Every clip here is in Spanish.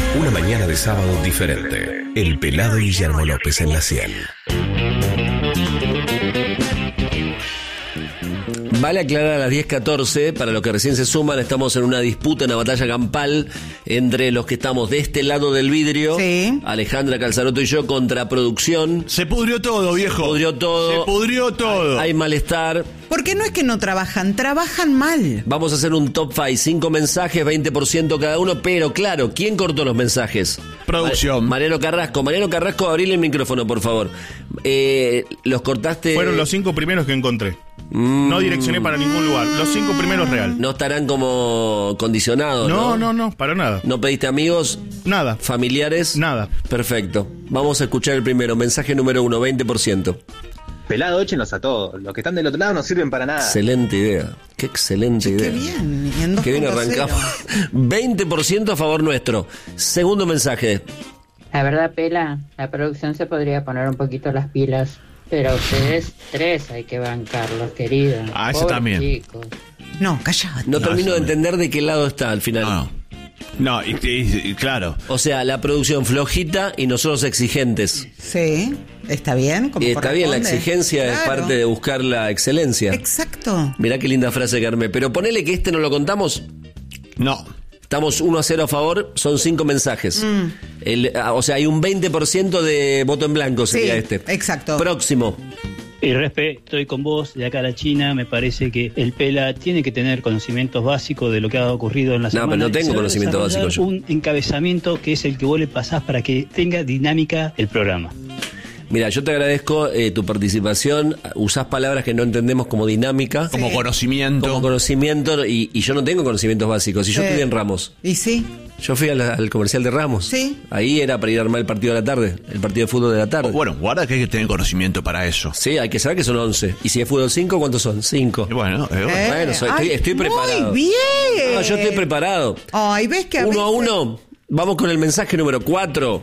Una mañana de sábado diferente. El Pelado Guillermo López en la 100. Vale aclarar a las 10:14, para los que recién se suman, estamos en una disputa, una batalla campal entre los que estamos de este lado del vidrio, sí. Alejandra Calzaroto y yo, contra producción. Se pudrió todo, viejo. Se pudrió todo. Hay malestar. Porque no es que no trabajan mal. Vamos a hacer un top 5, 5 mensajes, 20% cada uno, pero claro, ¿quién cortó los mensajes? Producción. Mariano Carrasco, abrile el micrófono, por favor. Los cortaste. Fueron los 5 primeros que encontré. No direccioné para ningún lugar. Los 5 primeros real. ¿No estarán como condicionados? No, para nada. ¿No pediste amigos? Nada. ¿Familiares? Nada. Perfecto. Vamos a escuchar el primero. Mensaje número 1, 20%. Pelado, échenos a todos. Los que están del otro lado no sirven para nada. Excelente idea. Qué excelente idea. Qué bien. Y en Qué bien 2.0. arrancamos. 20% a favor nuestro. Segundo mensaje. La verdad, Pela, la producción se podría poner un poquito las pilas. Pero ustedes 3 hay que bancarlos, queridos. Ah, eso Pobres también. chicos. No, callate. No termino de entender de qué lado está al final. No, y claro. O sea, la producción flojita y nosotros exigentes. Sí, está bien. Como Está bien, la corresponde. exigencia es Claro. parte de buscar la excelencia. Exacto. Mirá qué linda frase que armé. Pero ponele que no lo contamos. No. Estamos 1-0 a favor, son 5 mensajes. O sea, hay un 20% de voto en blanco sería Sí, este. exacto. Próximo. Y Respe, estoy con vos, de acá a la China, me parece que el Pela tiene que tener conocimientos básicos de lo que ha ocurrido en la semana. pero no tengo Y saber conocimiento desarrollar básico yo. un encabezamiento que es el que vos le pasás para que tenga dinámica el programa. Mira, yo te agradezco tu participación. Usás palabras que no entendemos como dinámica. Como conocimiento. Como conocimiento, y yo no tengo conocimientos básicos. Y yo estudié en Ramos. ¿Y sí? Yo fui al comercial de Ramos. Sí. Ahí era para ir a armar el partido de la tarde, el partido de fútbol de la tarde. Bueno, guarda que hay que tener conocimiento para eso. Sí, hay que saber que son 11. Y si es fútbol 5, ¿cuántos son? 5. Y bueno, Bueno, estoy preparado. Muy bien. No, yo estoy preparado. Ay, ves que a 1 a veces- 1. Vamos con el mensaje número 4.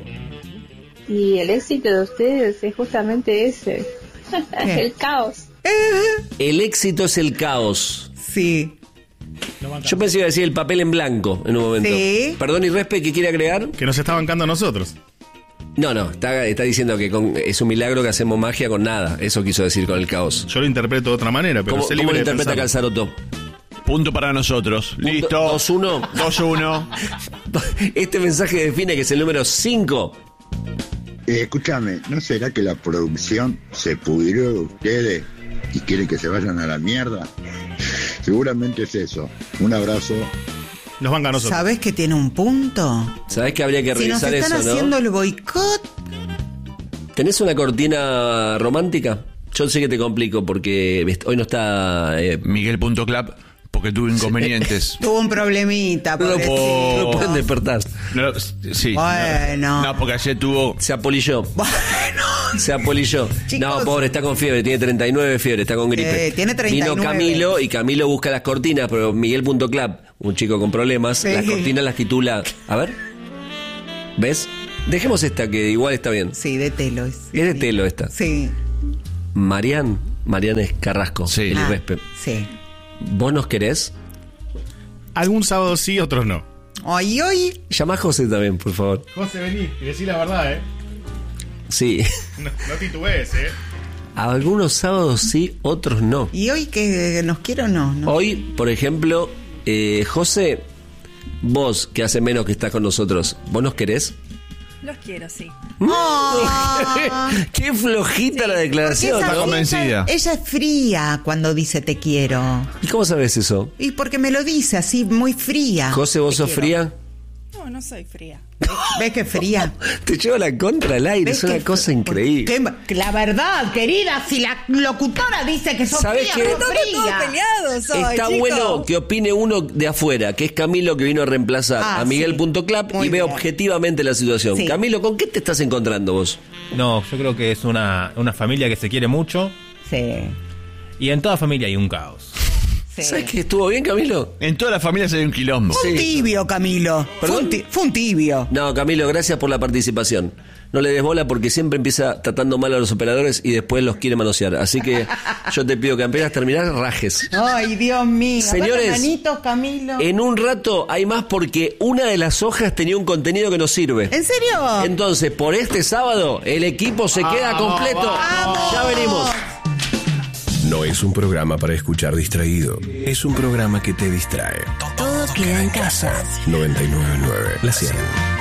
Y el éxito de ustedes es justamente ese, el caos. El éxito es el caos. Sí. Yo pensé que iba a decir el papel en blanco en un momento. Sí. Perdón, y Respe, ¿qué quiere agregar? Que nos está bancando a nosotros. No, está diciendo que es un milagro que hacemos magia con nada. Eso quiso decir con el caos. Yo lo interpreto de otra manera, pero ¿Cómo sé lo libre de interpreta pensarlo. Calzaroto? Punto para nosotros. Listo. 2-1. 2-1. Este mensaje define que es el número 5. Escúchame, ¿no será que la producción se pudrió de ustedes y quiere que se vayan a la mierda? Seguramente es eso. Un abrazo. Nos banca a nosotros. ¿Sabes que tiene un punto? ¿Sabés que habría que Si nos revisar están eso, haciendo no? el boicot. ¿Tenés una cortina romántica? Yo sé que te complico porque hoy no está... Miguel.club, porque tuve inconvenientes. Tuvo un problemita. No lo pobrecito. pueden despertar. No, sí. Bueno. No, porque ayer tuvo... Se apolilló. Se apolilló. Chicos. No, pobre, está con fiebre, tiene 39 de fiebre, está con gripe. Tiene 39. Vino Camilo y Camilo busca las cortinas, pero Miguel.club, un chico con problemas, Sí. las cortinas las titula... A ver. ¿Ves? Dejemos esta que igual está bien. Sí, de telo. Es de telo esta. Sí. Marian es Carrasco. Sí. El Ah, Respe. sí. ¿Vos nos querés? Algún sábado sí, otros no. Hoy. Llama a José también, por favor. José, vení y decí la verdad, Sí. No titubees, Algunos sábados sí, otros no. ¿Y hoy que nos quiere o no? ¿No? Hoy, por ejemplo, José, vos que hace menos que estás con nosotros, ¿vos nos querés? Los quiero, sí. Qué flojita la declaración. Porque Está esa convencida. Ella es fría cuando dice te quiero. ¿Y cómo sabes eso? Y porque me lo dice así, muy fría. José, ¿vos Te sos quiero. fría? No soy fría. ¿Ves que fría? Te llevo la contra al aire, ¿Ves es una que- cosa increíble. La verdad, querida, si la locutora dice que sos ¿Sabés fría, qué? sos Todos fría. peleados hoy, Está chicos. bueno que opine uno de afuera, que es Camilo, que vino a reemplazar Ah, a Miguel.club sí. Muy y ve bien. objetivamente la situación. Sí. Camilo, ¿con qué te estás encontrando vos? No, yo creo que es una familia que se quiere mucho Sí. y en toda familia hay un caos. Sí. ¿Sabes que estuvo bien, Camilo? En todas las familias hay un quilombo. Fue un tibio, Camilo. ¿Perdón? Fue un tibio. No, Camilo, gracias por la participación. no le des bola porque siempre empieza tratando mal a los operadores y después los quiere manosear. Así que yo te pido que apenas terminar, rajes. Ay, Dios mío. Señores, Manitos, Camilo. En un rato hay más porque una de las hojas tenía un contenido que nos sirve. ¿En serio? Entonces, por este sábado, el equipo se queda completo. ¡Vamos! Ya venimos. No es un programa para escuchar distraído. Es un programa que te distrae. Todo queda en casa. 99.9 La Ciudad.